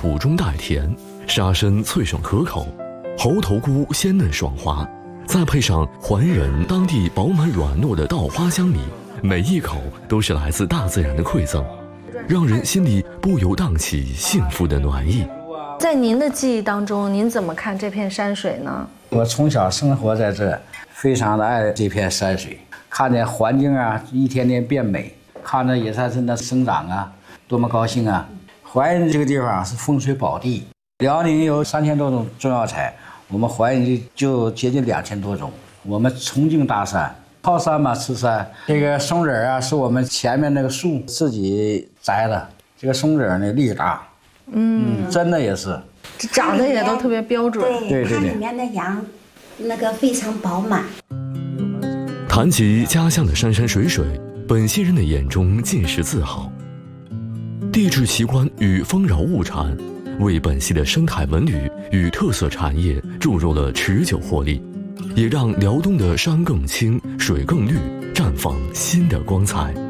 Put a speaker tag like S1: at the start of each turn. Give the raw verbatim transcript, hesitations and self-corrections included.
S1: 土中带甜，沙参脆爽可口，猴头菇鲜嫩爽滑，再配上还人当地饱满软糯的稻花香米，每一口都是来自大自然的馈赠，让人心里不由荡起幸福的暖意。
S2: 在您的记忆当中，您怎么看这片山水呢？
S3: 我从小生活在这，非常的爱这片山水，看见环境啊一天天变美，看着野山参的生长啊，多么高兴啊！怀仁这个地方是风水宝地，辽宁有三千多种中药材，我们怀仁就接近两千多种。我们崇敬大山，靠山嘛吃山。这个松仁啊，是我们前面那个树自己摘的，这个松仁呢力大。嗯，真的也是，
S2: 这长得也都特别标准。
S3: 对对对，
S4: 它里面的羊，那个非常饱满。
S1: 谈及家乡的山山水水，本溪人的眼中尽是自豪。地质奇观与丰饶物产，为本溪的生态文旅与特色产业注入了持久活力，也让辽东的山更青、水更绿，绽放新的光彩。